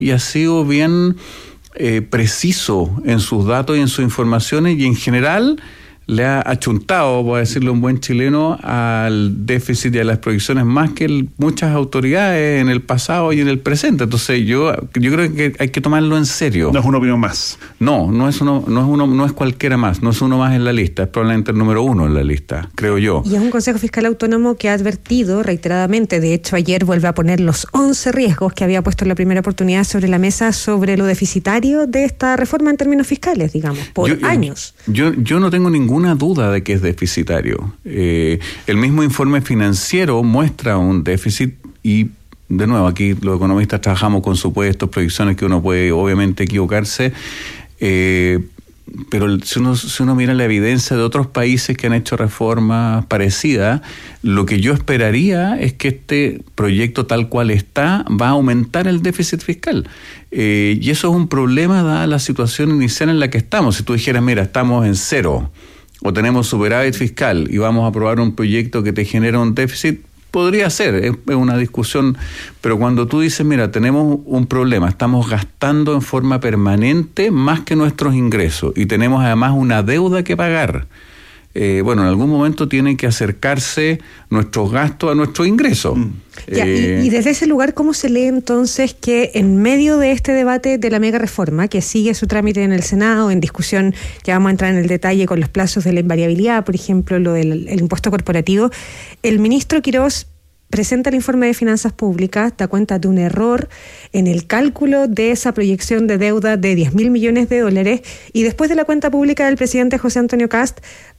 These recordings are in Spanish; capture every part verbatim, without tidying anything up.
y ha sido bien eh, preciso en sus datos y en sus informaciones, y en general le ha achuntado, por decirlo en buen chileno, al déficit y a las proyecciones más que el, muchas autoridades en el pasado y en el presente. Entonces yo yo creo que hay que tomarlo en serio. No es una opinión más. No, no es uno, no es uno, no es cualquiera más, no es uno más en la lista, es probablemente el número uno en la lista, creo yo. Y es un Consejo Fiscal Autónomo que ha advertido reiteradamente, de hecho ayer vuelve a poner los once riesgos que había puesto en la primera oportunidad sobre la mesa sobre lo deficitario de esta reforma en términos fiscales, digamos, por yo, años. Yo, yo no tengo ninguna duda de que es deficitario. Eh, el mismo informe financiero muestra un déficit y, de nuevo, aquí los economistas trabajamos con supuestos, proyecciones que uno puede obviamente equivocarse, eh, pero si uno, si uno mira la evidencia de otros países que han hecho reformas parecidas, lo que yo esperaría es que este proyecto tal cual está va a aumentar el déficit fiscal. Eh, y eso es un problema dada la situación inicial en la que estamos. Si tú dijeras, mira, estamos en cero, o tenemos superávit fiscal y vamos a aprobar un proyecto que te genera un déficit, podría ser, es, es una discusión, pero cuando tú dices, mira, tenemos un problema, estamos gastando en forma permanente más que nuestros ingresos y tenemos además una deuda que pagar, eh, bueno, en algún momento tienen que acercarse nuestros gastos a nuestros ingresos. Mm. Ya, eh, y, y desde ese lugar, ¿cómo se lee entonces que en medio de este debate de la mega reforma, que sigue su trámite en el Senado, en discusión, ya vamos a entrar en el detalle con los plazos de la invariabilidad, por ejemplo, lo del el impuesto corporativo, el ministro Quirós presenta el informe de finanzas públicas, da cuenta de un error en el cálculo de esa proyección de deuda de diez mil millones de dólares, y después de la cuenta pública del presidente José Antonio Kast,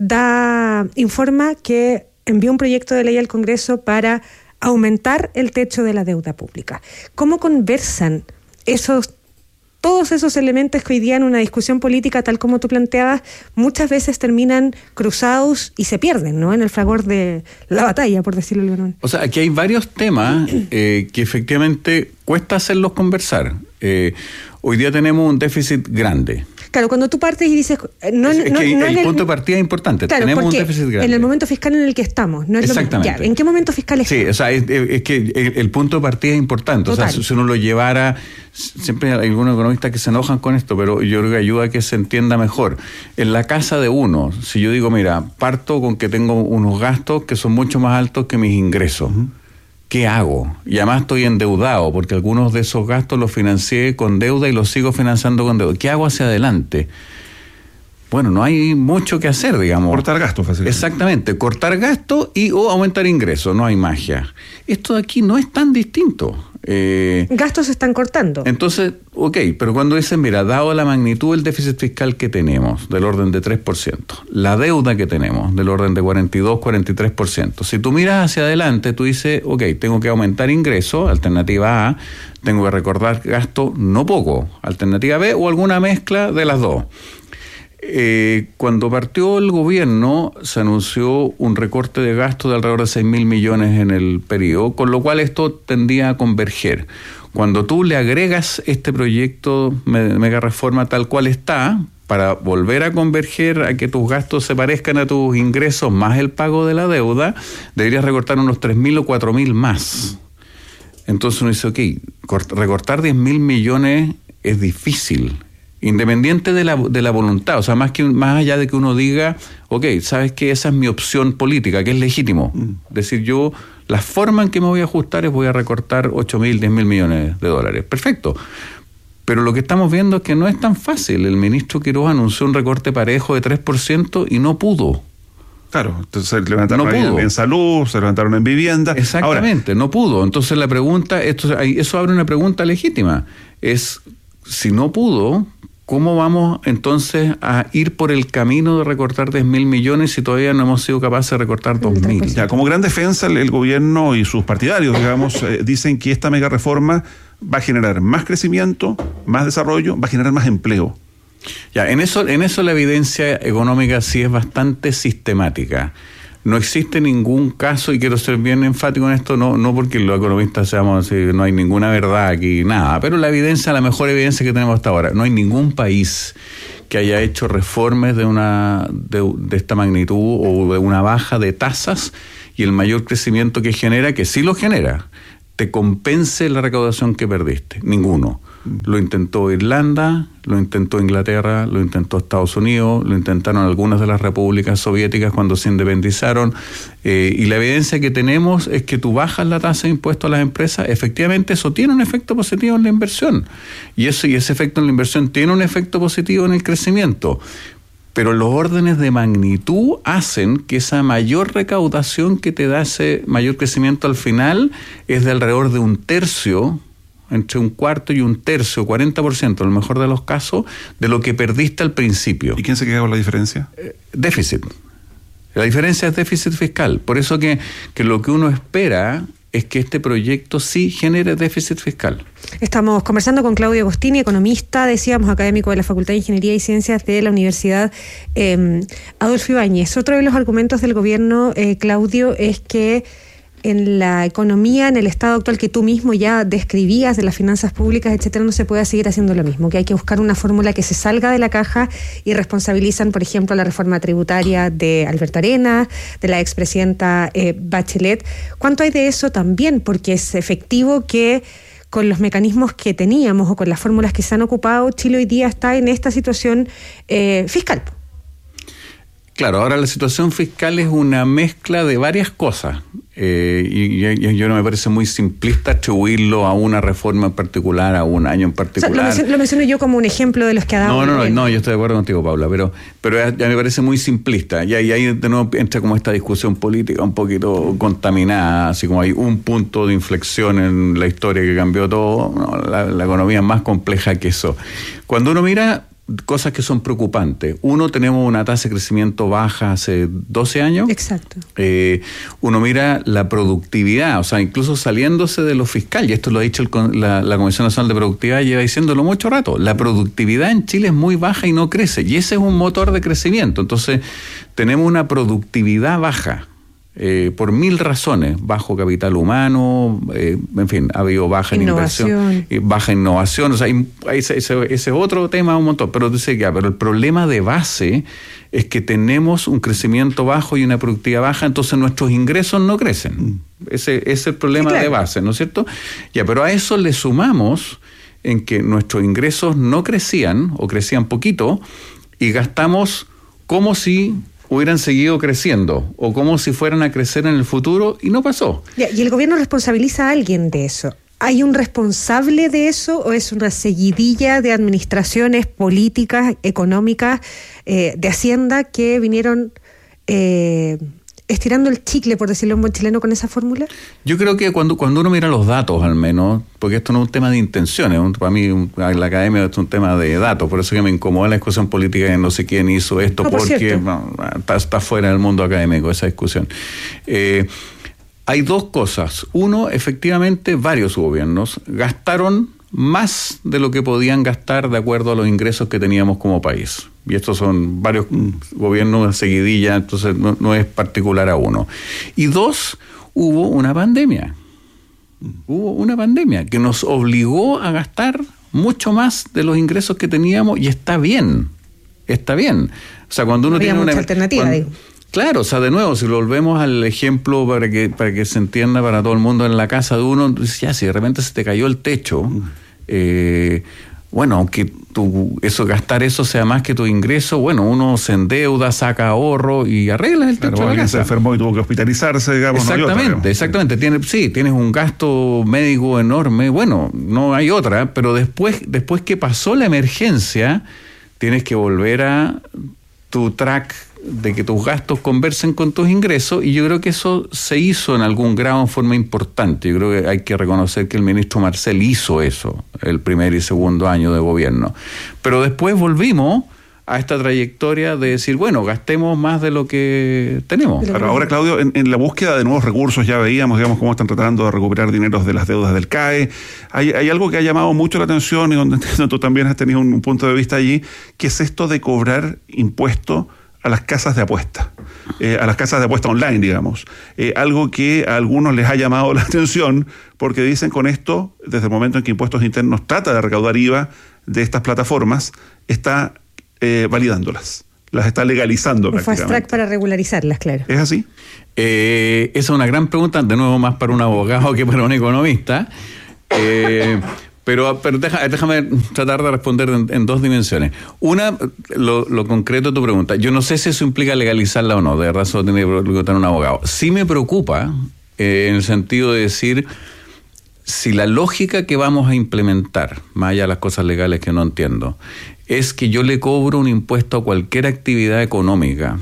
da, informa que envió un proyecto de ley al Congreso para aumentar el techo de la deuda pública. ¿Cómo conversan esos todos esos elementos que hoy día en una discusión política, tal como tú planteabas, muchas veces terminan cruzados y se pierden, ¿no?, en el fragor de la batalla, por decirlo de alguna manera? O sea, aquí hay varios temas eh, que efectivamente cuesta hacerlos conversar. Eh, hoy día tenemos un déficit grande. Claro, cuando tú partes y dices... No, es, es no, que no el, el punto de partida es importante. Claro, tenemos un porque déficit grande. En el momento fiscal en el que estamos. No es Exactamente. Lo, ya, ¿en qué momento fiscal estamos? Sí, o sea, es, es que el, el punto de partida es importante. Total. O sea, si uno lo llevara... Siempre hay algunos economistas que se enojan con esto, pero yo creo que ayuda a que se entienda mejor. En la casa de uno, si yo digo, mira, parto con que tengo unos gastos que son mucho más altos que mis ingresos. Uh-huh. ¿Qué hago? Y además estoy endeudado, porque algunos de esos gastos los financié con deuda y los sigo financiando con deuda. ¿Qué hago hacia adelante? Bueno, no hay mucho que hacer, digamos. Cortar gastos, fácilmente. Exactamente, cortar gastos y o aumentar ingresos, no hay magia. Esto de aquí no es tan distinto. Eh, gastos se están cortando. Entonces, ok, pero cuando dicen, mira, dado la magnitud del déficit fiscal que tenemos, del orden de tres por ciento, la deuda que tenemos, del orden de cuarenta y dos, cuarenta y tres por ciento, si tú miras hacia adelante, tú dices, ok, tengo que aumentar ingresos, alternativa A, tengo que recortar gasto no poco, alternativa B, o alguna mezcla de las dos. Eh, cuando partió el gobierno se anunció un recorte de gasto de alrededor de seis mil millones en el periodo, con lo cual esto tendía a converger. Cuando tú le agregas este proyecto mega reforma tal cual está, para volver a converger a que tus gastos se parezcan a tus ingresos más el pago de la deuda, deberías recortar unos tres mil o cuatro mil más. Entonces uno dice, ok, recortar diez mil millones es difícil, independiente de la, de la voluntad, o sea, más que más allá de que uno diga, ok, sabes que esa es mi opción política, que es legítimo. Mm. Es decir, yo, la forma en que me voy a ajustar es voy a recortar ocho mil, diez mil millones de dólares. Perfecto. Pero lo que estamos viendo es que no es tan fácil. El ministro Quirós anunció un recorte parejo de tres por ciento y no pudo. Claro, entonces se levantaron no en, en salud, se levantaron en vivienda. Exactamente, Ahora, no pudo. Entonces la pregunta, esto, eso abre una pregunta legítima. Es, si no pudo, ¿cómo vamos entonces a ir por el camino de recortar diez mil millones si todavía no hemos sido capaces de recortar dos mil? Ya, como gran defensa, el, el gobierno y sus partidarios, digamos, eh, dicen que esta mega reforma va a generar más crecimiento, más desarrollo, va a generar más empleo. Ya, en eso, en eso la evidencia económica sí es bastante sistemática. No existe ningún caso, y quiero ser bien enfático en esto, no, no porque los economistas seamos así, no hay ninguna verdad aquí, nada, pero la evidencia, la mejor evidencia que tenemos hasta ahora, no hay ningún país que haya hecho reformas de una de, de esta magnitud o de una baja de tasas y el mayor crecimiento que genera, que sí lo genera, te compense la recaudación que perdiste. Ninguno. Lo intentó Irlanda, lo intentó Inglaterra, lo intentó Estados Unidos, lo intentaron algunas de las repúblicas soviéticas cuando se independizaron. Eh, y la evidencia que tenemos es que tú bajas la tasa de impuestos a las empresas, efectivamente eso tiene un efecto positivo en la inversión. Y, eso, y ese efecto en la inversión tiene un efecto positivo en el crecimiento. Pero los órdenes de magnitud hacen que esa mayor recaudación que te da ese mayor crecimiento al final es de alrededor de un tercio, entre un cuarto y un tercio, cuarenta por ciento, en el mejor de los casos, de lo que perdiste al principio. ¿Y quién se queda con la diferencia? Eh, déficit. La diferencia es déficit fiscal. Por eso que, que lo que uno espera es que este proyecto sí genere déficit fiscal. Estamos conversando con Claudio Agostini, economista, decíamos, académico de la Facultad de Ingeniería y Ciencias de la Universidad eh, Adolfo Ibáñez. Otro de los argumentos del gobierno, eh, Claudio, es que en la economía, en el estado actual que tú mismo ya describías de las finanzas públicas, etcétera, no se puede seguir haciendo lo mismo, que hay que buscar una fórmula que se salga de la caja y responsabilizan, por ejemplo, la reforma tributaria de Alberto Arenas, de la expresidenta eh, Bachelet. ¿Cuánto hay de eso también? Porque es efectivo que con los mecanismos que teníamos o con las fórmulas que se han ocupado, Chile hoy día está en esta situación eh, fiscal. Claro, ahora la situación fiscal es una mezcla de varias cosas. Eh, y, y yo no me parece muy simplista atribuirlo a una reforma en particular, a un año en particular. O sea, lo, menciono, lo menciono yo como un ejemplo de los que ha dado. No, no, no, no, yo estoy de acuerdo contigo, Paula, pero, pero ya, ya me parece muy simplista. Y ahí, ahí de nuevo entra como esta discusión política un poquito contaminada, así como hay un punto de inflexión en la historia que cambió todo. No, la, la economía es más compleja que eso. Cuando uno mira cosas que son preocupantes. Uno, tenemos una tasa de crecimiento baja hace doce años. Exacto. Eh, uno mira la productividad, o sea, incluso saliéndose de lo fiscal, y esto lo ha dicho el, la, la Comisión Nacional de Productividad, lleva diciéndolo mucho rato, la productividad en Chile es muy baja y no crece, y ese es un motor de crecimiento. Entonces, tenemos una productividad baja. Eh, por mil razones, bajo capital humano, eh, en fin, ha habido baja en inversión, eh, baja innovación, o sea, hay, ese, ese, ese es otro tema un montón, pero dice que, pero el problema de base es que tenemos un crecimiento bajo y una productividad baja, entonces nuestros ingresos no crecen. Ese, ese es el problema, sí, claro, de base, ¿no es cierto? Ya, pero a eso le sumamos en que nuestros ingresos no crecían o crecían poquito y gastamos como si hubieran seguido creciendo o como si fueran a crecer en el futuro y no pasó. ¿Y el gobierno responsabiliza a alguien de eso? ¿Hay un responsable de eso o es una seguidilla de administraciones políticas, económicas, eh, de Hacienda que vinieron eh, estirando el chicle, por decirlo en buen chileno, con esa fórmula? Yo creo que cuando, cuando uno mira los datos, al menos, porque esto no es un tema de intenciones, un, para mí un, la academia es un tema de datos, por eso que me incomoda la discusión política de no sé quién hizo esto, no, por porque no, está, está fuera del mundo académico esa discusión. Eh, hay dos cosas. Uno, efectivamente, varios gobiernos gastaron más de lo que podían gastar de acuerdo a los ingresos que teníamos como país. Y estos son varios gobiernos de seguidilla, entonces no, no es particular a uno. Y dos, hubo una pandemia. Hubo una pandemia que nos obligó a gastar mucho más de los ingresos que teníamos y está bien, está bien. O sea, cuando uno Había tiene mucha una alternativa, cuando, digo. Claro, o sea, de nuevo, si lo volvemos al ejemplo para que para que se entienda para todo el mundo, en la casa de uno, ya si de repente se te cayó el techo, eh, bueno, aunque tu, eso gastar eso sea más que tu ingreso, bueno, uno se endeuda, saca ahorro y arregla el techo. Claro, de la alguien casa. Se enfermó y tuvo que hospitalizarse, digamos. Exactamente, no otra, exactamente. Tiene, sí, tienes un gasto médico enorme, bueno, no hay otra, pero después, después que pasó la emergencia, tienes que volver a tu track de que tus gastos conversen con tus ingresos, y yo creo que eso se hizo en algún grado en forma importante. Yo creo que hay que reconocer que el ministro Marcel hizo eso el primer y segundo año de gobierno, pero después volvimos a esta trayectoria de decir, bueno, gastemos más de lo que tenemos. Claro, ahora, Claudio, en, en la búsqueda de nuevos recursos ya veíamos, digamos, cómo están tratando de recuperar dineros de las deudas del C A E. Hay, hay algo que ha llamado mucho la atención y donde tú también has tenido un, un punto de vista allí, que es esto de cobrar impuestos a las casas de apuesta, eh, a las casas de apuesta online, digamos. Eh, algo que a algunos les ha llamado la atención, porque dicen con esto, desde el momento en que Impuestos Internos trata de recaudar I V A de estas plataformas, está eh, validándolas, las está legalizando un prácticamente. Fast track para regularizarlas, claro. ¿Es así? Eh, esa es una gran pregunta, de nuevo más para un abogado que para un economista. Eh, Pero, pero deja, déjame tratar de responder en, en dos dimensiones. Una, lo, lo concreto de tu pregunta. Yo no sé si eso implica legalizarla o no. De verdad, solo tiene que preguntar un abogado. Sí me preocupa eh, en el sentido de decir, si la lógica que vamos a implementar, más allá de las cosas legales que no entiendo, es que yo le cobro un impuesto a cualquier actividad económica,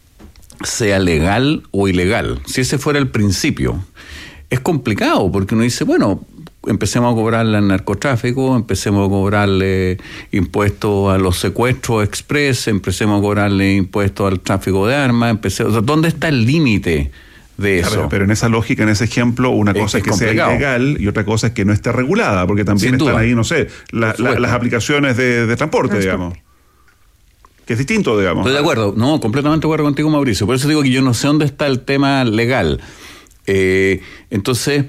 sea legal o ilegal. Si ese fuera el principio, es complicado porque uno dice, bueno, empecemos a cobrarle al narcotráfico, empecemos a cobrarle impuestos a los secuestros express, empecemos a cobrarle impuestos al tráfico de armas, empecemos, o sea, ¿dónde está el límite de eso? Claro, pero en esa lógica, en ese ejemplo, una cosa es, es que complicado. sea ilegal y otra cosa es que no esté regulada, porque también Sin están duda. ahí, no sé, la, la, las aplicaciones de, de transporte, Transport. digamos. Que es distinto, digamos. Estoy de acuerdo, no, completamente de acuerdo contigo, Mauricio. Por eso digo que yo no sé dónde está el tema legal. Eh, entonces,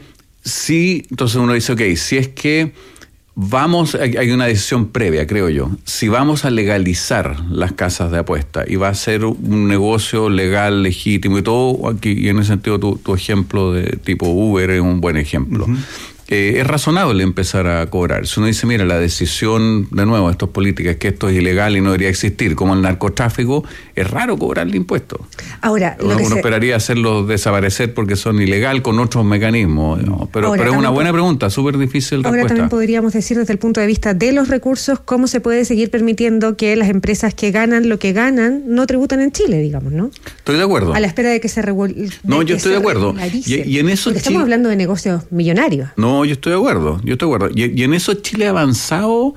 sí, entonces uno dice, ok, si es que vamos, hay una decisión previa, creo yo, si vamos a legalizar las casas de apuesta y va a ser un negocio legal, legítimo y todo, aquí, y en ese sentido tu, tu ejemplo de tipo Uber es un buen ejemplo. Uh-huh. Eh, es razonable empezar a cobrar. Si uno dice, mira, la decisión, de nuevo, de estas políticas, que esto es ilegal y no debería existir, como el narcotráfico, es raro cobrarle impuestos. Ahora, uno, lo que uno se... esperaría hacerlos desaparecer porque son ilegal con otros mecanismos, ¿no? Pero, Ahora, pero es una buena po- pregunta, súper difícil Ahora respuesta. También podríamos decir desde el punto de vista de los recursos, cómo se puede seguir permitiendo que las empresas que ganan lo que ganan no tributan en Chile, digamos, ¿no? Estoy de acuerdo. A la espera de que se regularice. No, yo estoy de acuerdo. Y, y en eso Porque estamos Chile... hablando de negocios millonarios. No, yo estoy de acuerdo, yo estoy de acuerdo. Y, y en eso Chile ha avanzado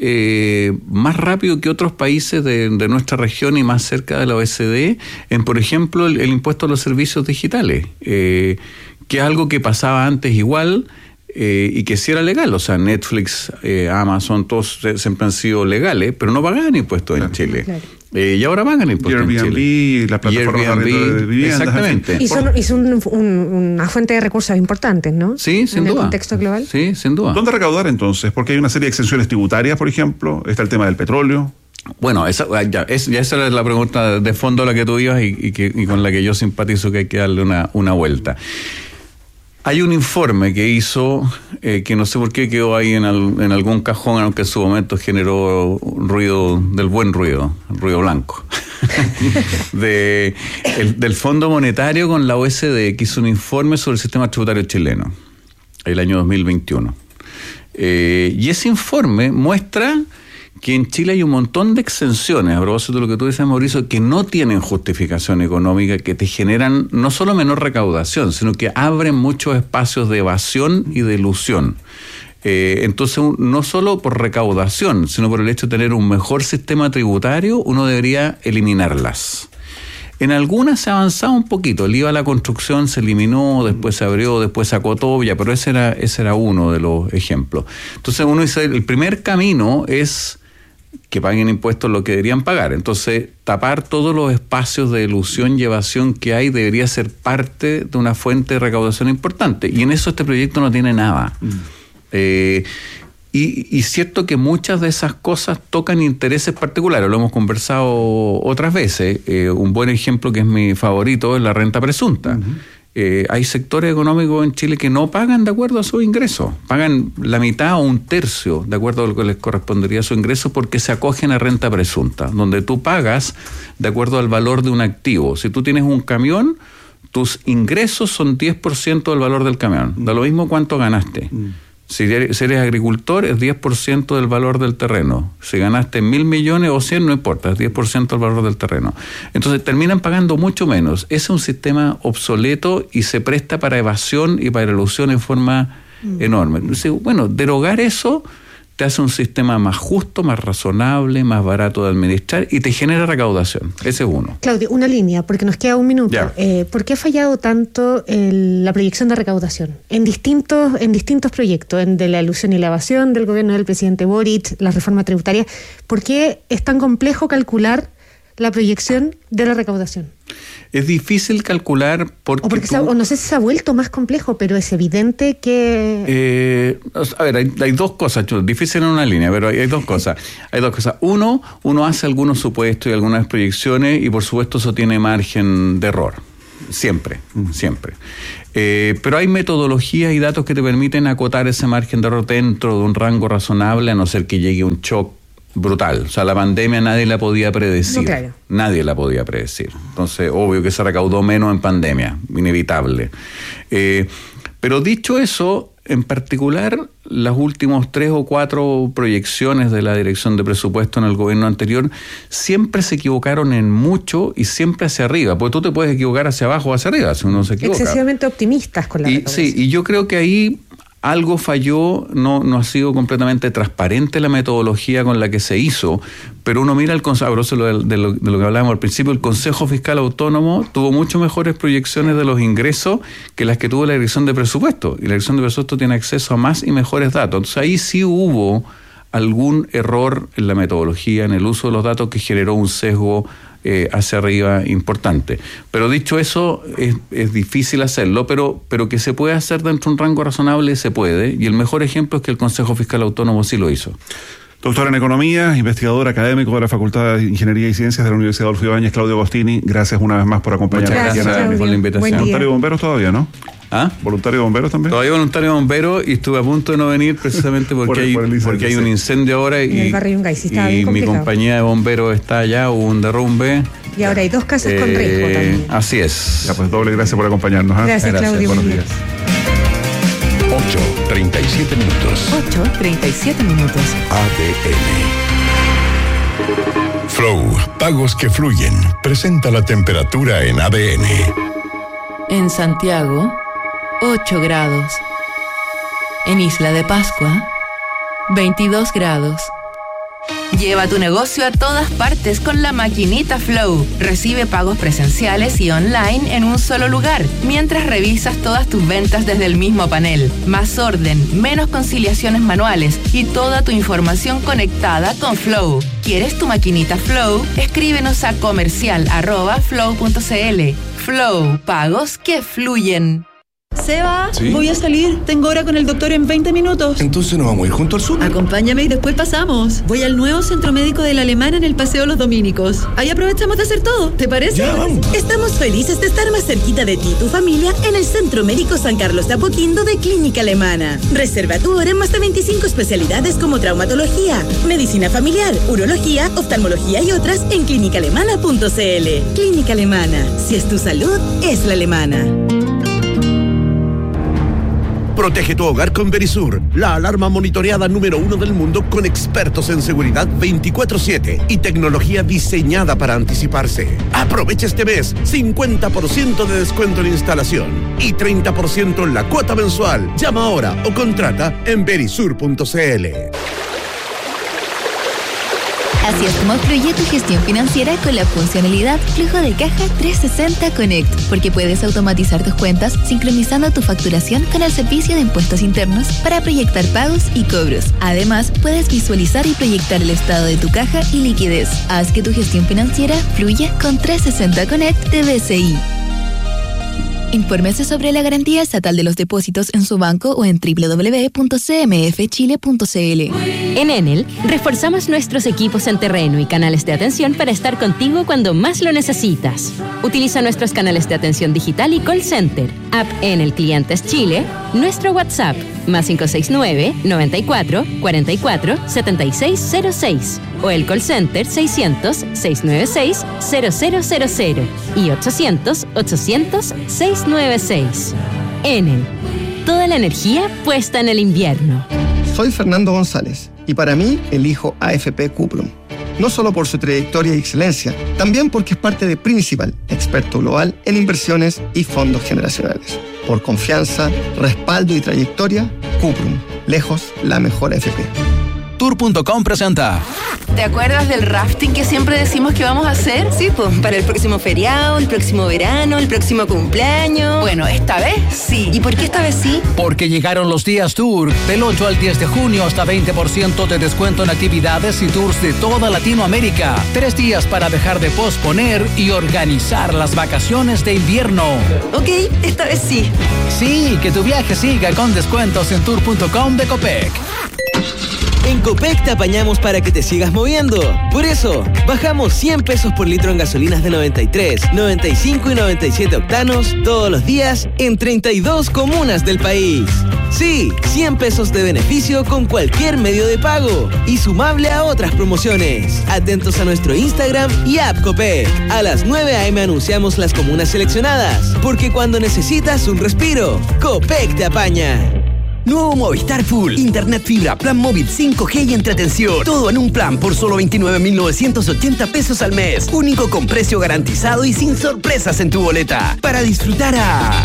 eh, más rápido que otros países de, de nuestra región y más cerca de la O E C D, en, por ejemplo, el, el impuesto a los servicios digitales, eh, que es algo que pasaba antes igual eh, y que sí era legal. O sea, Netflix, eh, Amazon, todos siempre han sido legales, pero no pagaban impuestos claro, en Chile. Claro. Eh, y ahora pagan impuestos Airbnb, en Chile. La plataforma Airbnb, de viviendas. Exactamente. Y son, y son un, un, una fuente de recursos importantes, ¿no? Sí, sin en duda. En el contexto global. Sí, sin duda. ¿Dónde recaudar entonces? Porque hay una serie de exenciones tributarias, por ejemplo. Está el tema del petróleo. Bueno, esa, ya, es, ya esa es la pregunta de fondo a la que tú ibas y, y, que, y con la que yo simpatizo que hay que darle una, una vuelta. Hay un informe que hizo, eh, que no sé por qué quedó ahí en, al, en algún cajón, aunque en su momento generó ruido, del buen ruido, ruido blanco, de, el, del Fondo Monetario con la O E C D, que hizo un informe sobre el sistema tributario chileno, el año dos mil veintiuno. Eh, y ese informe muestra que en Chile hay un montón de exenciones, a propósito de lo que tú dices, Mauricio, que no tienen justificación económica, que te generan no solo menor recaudación, sino que abren muchos espacios de evasión y de elusión. Eh, entonces, no solo por recaudación, sino por el hecho de tener un mejor sistema tributario, uno debería eliminarlas. En algunas se ha avanzado un poquito. El I V A a la construcción se eliminó, después se abrió, después se acotó, ya, pero ese era, ese era uno de los ejemplos. Entonces, uno dice, el primer camino es que paguen impuestos lo que deberían pagar. Entonces, tapar todos los espacios de elusión y evasión que hay debería ser parte de una fuente de recaudación importante. Y en eso este proyecto no tiene nada. Mm. Eh, y, y cierto que muchas de esas cosas tocan intereses particulares. Lo hemos conversado otras veces. Eh, un buen ejemplo que es mi favorito es la renta presunta. Uh-huh. Eh, hay sectores económicos en Chile que no pagan de acuerdo a sus ingresos, pagan la mitad o un tercio de acuerdo a lo que les correspondería a su ingreso porque se acogen a renta presunta, donde tú pagas de acuerdo al valor de un activo. Si tú tienes un camión, tus ingresos son diez por ciento del valor del camión, da lo mismo cuánto ganaste. Mm. Si eres, si eres agricultor, es diez por ciento del valor del terreno. Si ganaste mil millones o cien, no importa, es diez por ciento del valor del terreno. Entonces terminan pagando mucho menos. Ese es un sistema obsoleto y se presta para evasión y para elusión en forma mm. enorme. Entonces, bueno, derogar eso te hace un sistema más justo, más razonable, más barato de administrar y te genera recaudación. Ese es uno. Claudio, una línea, porque nos queda un minuto. Eh, ¿Por qué ha fallado tanto el, la proyección de recaudación? En distintos, en distintos proyectos, en de la elusión y la evasión del gobierno del presidente Boric, la reforma tributaria. ¿Por qué es tan complejo calcular la proyección de la recaudación? Es difícil calcular porque... O porque tú, se ha, o no sé si se ha vuelto más complejo, pero es evidente que... Eh, a ver, hay, hay dos cosas, difícil en una línea, pero hay, hay dos cosas. Hay dos cosas. Uno, uno hace algunos supuestos y algunas proyecciones y por supuesto eso tiene margen de error. siempre, siempre. Eh, pero hay metodologías y datos que te permiten acotar ese margen de error dentro de un rango razonable, a no ser que llegue un shock brutal. O sea, la pandemia nadie la podía predecir. No, claro. Nadie la podía predecir. Entonces, obvio que se recaudó menos en pandemia, inevitable. Eh, pero dicho eso, en particular, las últimos tres o cuatro proyecciones de la Dirección de Presupuesto en el gobierno anterior siempre se equivocaron en mucho y siempre hacia arriba, porque tú te puedes equivocar hacia abajo o hacia arriba si uno se equivoca. Excesivamente optimistas con la y, recaudación. Sí, y yo creo que ahí algo falló, no, no ha sido completamente transparente la metodología con la que se hizo, pero uno mira el Consejo, de lo, de, lo, de lo que hablábamos al principio, el Consejo Fiscal Autónomo tuvo mucho mejores proyecciones de los ingresos que las que tuvo la Dirección de Presupuesto, y la Dirección de Presupuesto tiene acceso a más y mejores datos. Entonces ahí sí hubo algún error en la metodología, en el uso de los datos, que generó un sesgo Eh, hacia arriba importante. Pero dicho eso, es, es difícil hacerlo, pero, pero que se puede hacer dentro de un rango razonable, se puede, y el mejor ejemplo es que el Consejo Fiscal Autónomo sí lo hizo. Doctor en Economía, investigador académico de la Facultad de Ingeniería y Ciencias de la Universidad Adolfo Ibáñez, Claudio Agostini, gracias una vez más por acompañarnos. Muchas gracias, Claudio. por la invitación. Voluntario de bomberos todavía, ¿no? ¿Ah? ¿Voluntario de bomberos también? Todavía voluntario bombero, y estuve a punto de no venir precisamente porque, por el, hay, por el incendio, porque hay un sí. incendio ahora y, En el barrio Yungay, sí, estaba y bien mi complicado. compañía de bomberos está allá, hubo un derrumbe. Y ahora hay dos casas con Eh, riesgo también. Así es. Ya, pues doble gracias por acompañarnos. ¿eh? Gracias, gracias, Claudio. Buenos Buen día. días. ocho treinta y siete minutos. ocho treinta y siete minutos. A D N. Flow, pagos que fluyen. Presenta la temperatura en A D N. En Santiago, ocho grados. En Isla de Pascua, veintidós grados. Lleva tu negocio a todas partes con la maquinita Flow. Recibe pagos presenciales y online en un solo lugar, mientras revisas todas tus ventas desde el mismo panel. Más orden, menos conciliaciones manuales y toda tu información conectada con Flow. ¿Quieres tu maquinita Flow? Escríbenos a comercial arroba flow punto cl. Flow, pagos que fluyen. Seba, ¿Sí? voy a salir. Tengo hora con el doctor en veinte minutos. Entonces nos vamos a ir junto al súper. Acompáñame y después pasamos. Voy al nuevo centro médico de la Alemana en el Paseo Los Dominicos. Ahí aprovechamos de hacer todo. ¿Te parece? Ya, vamos. Estamos felices de estar más cerquita de ti y tu familia en el Centro Médico San Carlos de Apoquindo de Clínica Alemana. Reserva tu hora en más de veinticinco especialidades como traumatología, medicina familiar, urología, oftalmología y otras en clínica alemana punto cl. Clínica Alemana. Si es tu salud, es la alemana. Protege tu hogar con Verisur, la alarma monitoreada número uno del mundo con expertos en seguridad veinticuatro siete y tecnología diseñada para anticiparse. Aprovecha este mes cincuenta por ciento de descuento en instalación y treinta por ciento en la cuota mensual. Llama ahora o contrata en verisur punto cl. Así es como fluye tu gestión financiera con la funcionalidad Flujo de Caja trescientos sesenta Connect, porque puedes automatizar tus cuentas sincronizando tu facturación con el servicio de impuestos internos para proyectar pagos y cobros. Además, puedes visualizar y proyectar el estado de tu caja y liquidez. Haz que tu gestión financiera fluya con trescientos sesenta Connect de B C I. Infórmese sobre la garantía estatal de los depósitos en su banco o en doble u doble u doble u punto c m f chile punto c l. En Enel, reforzamos nuestros equipos en terreno y canales de atención para estar contigo cuando más lo necesitas. Utiliza nuestros canales de atención digital y call center, app Enel Clientes Chile, nuestro WhatsApp, más cinco seis nueve, noventa y cuatro, cuarenta y cuatro, setenta y seis cero seis, o el call center seiscientos, seiscientos noventa y seis, cero cero cero cero y ochocientos, ochocientos, seiscientos noventa y seis. Enel, toda la energía puesta en el invierno. Soy Fernando González y para mí elijo A F P Cuprum. No solo por su trayectoria y excelencia, también porque es parte de Principal, experto global en inversiones y fondos generacionales. Por confianza, respaldo y trayectoria, Cuprum, lejos la mejor A F P. Tour punto com presenta. ¿Te acuerdas del rafting que siempre decimos que vamos a hacer? Sí, pues, para el próximo feriado, el próximo verano, el próximo cumpleaños. Bueno, esta vez sí. ¿Y por qué esta vez sí? Porque llegaron los días Tour. Del ocho al diez de junio, hasta veinte por ciento de descuento en actividades y tours de toda Latinoamérica. Tres días para dejar de posponer y organizar las vacaciones de invierno. Ok, esta vez sí. Sí, que tu viaje siga con descuentos en tour punto com de Copec. En Copec te apañamos para que te sigas moviendo. Por eso, bajamos cien pesos por litro en gasolinas de noventa y tres, noventa y cinco y noventa y siete octanos todos los días en treinta y dos comunas del país. Sí, cien pesos de beneficio con cualquier medio de pago y sumable a otras promociones. Atentos a nuestro Instagram y app Copec. A las nueve a eme anunciamos las comunas seleccionadas, porque cuando necesitas un respiro, Copec te apaña. Nuevo Movistar Full. Internet fibra, plan móvil cinco G y entretención. Todo en un plan por solo veintinueve mil novecientos ochenta pesos al mes. Único con precio garantizado y sin sorpresas en tu boleta. Para disfrutar a...